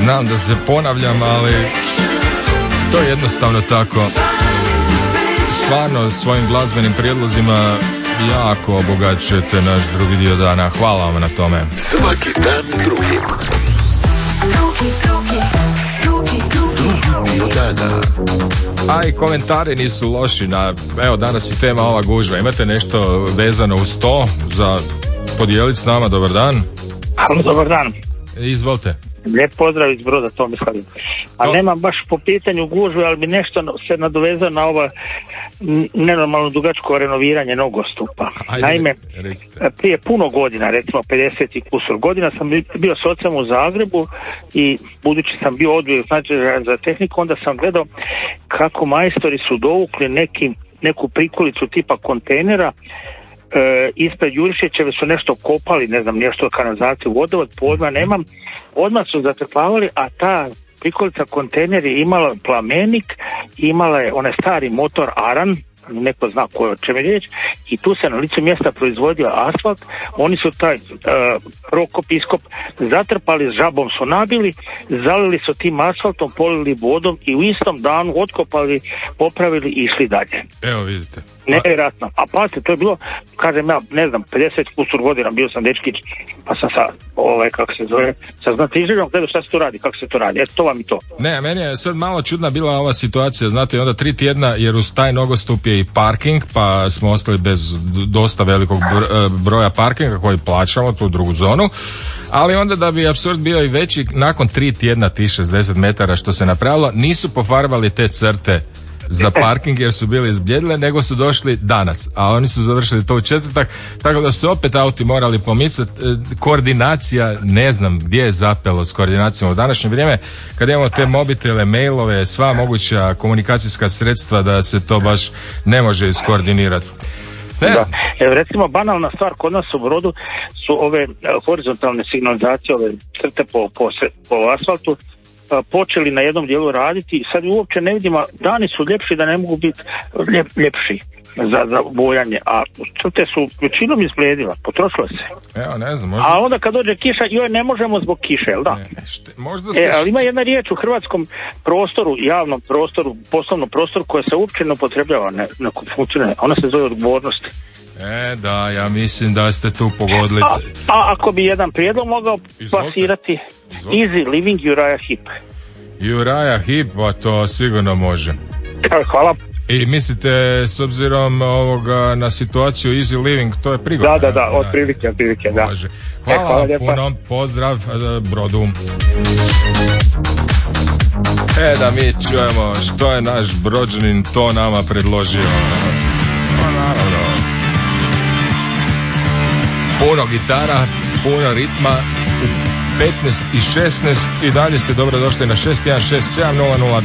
Znam da se ponavljam, ali to je jednostavno tako. Stvarno svojim glazbenim prijedlozima jako obogaćujete naš drugi dio dana. Hvala vam na tome. Svaki dan s drugim. Drugi dio dana. A i komentari nisu loši evo danas je tema ova gužva. Imate nešto vezano uz to za podijeliti s nama? Dobar dan. Halo, dobar dan. Izvolite. Lijep pozdrav iz Broda, Tomislav. A nemam baš po pitanju gužve, ali bi nešto se nadovezao na ovo nenormalno dugačko renoviranje nogostupa. Naime, prije puno godina, recimo 50 i kusur godina, sam bio s ocem u Zagrebu i budući sam bio odvijek za tehniku, onda sam gledao kako majstori su dovukli neku prikolicu tipa kontejnera ispred Jurišićeve, su nešto kopali, ne znam, nešto kanalizaciju, vodovod, pojma nemam, odmah su zatrpavali, a ta prikolica kontejner je imala plamenik, imala je onaj stari motor Aran, neko zna o čemu je riječ, i tu se na licu mjesta proizvodio asfalt. Oni su taj prokop, iskop zatrpali, žabom su nabili, zalili su tim asfaltom, polili vodom i u istom danu otkopali, popravili i išli dalje. Evo vidite. Nevjerojatno. A pazite, to je bilo, kažem ja, ne znam, 50 kusur godina, bio sam dečkić, pa sam kako se zove, sa znatiželjom gledao šta se to radi, kako se to radi. Eto, to vam i to. Ne, meni je sad malo čudna bila ova situacija, znate, onda 3 tjedna, jer uz taj nogostup je i parking, pa smo ostali bez dosta velikog broja parkinga koji plaćamo, tu drugu zonu, ali onda da bi apsurd bio i veći, nakon 3 tjedna tih 60 metara što se napravilo, nisu pofarbali te crte za parking jer su bili izbljedile, nego su došli danas, a oni su završili to u četvrtak, tako da su opet auti morali pomicati. Koordinacija, ne znam gdje je zapelo s koordinacijom u današnje vrijeme, kad imamo te mobitele, mailove, sva moguća komunikacijska sredstva, da se to baš ne može iskoordinirati. Da. Recimo banalna stvar kod nas u Brodu su ove horizontalne signalizacije, ove crte po asfaltu počeli na jednom dijelu raditi i sad uopće ne vidimo, dani su ljepši da ne mogu biti ljepši za bojanje, a crte su većinom izblijedila, potrošilo se. Evo, ne znam, možda... A onda kad dođe kiša, joj ne možemo zbog kiše, jel da? Ali ima jedna riječ u hrvatskom prostoru, javnom prostoru, poslovnom prostoru koja se uopće ne upotrebljava, ne funkcionira, ona se zove odgovornost. Da, ja mislim da ste tu pogodili. A ako bi jedan prijedlog mogao plasirati, Easy Living Uriah Heep. Uriah Heep, pa to sigurno može. Hvala. I mislite, s obzirom na situaciju Easy Living, to je prigodno? Da, otprilike, da. Može. Hvala puno, pozdrav Brodu. Da mi čujemo što je naš Brođanin to nama predložio. Naravno. Puno gitara, puno ritma, u 15 i 16 i dalje ste dobro došli na 616 700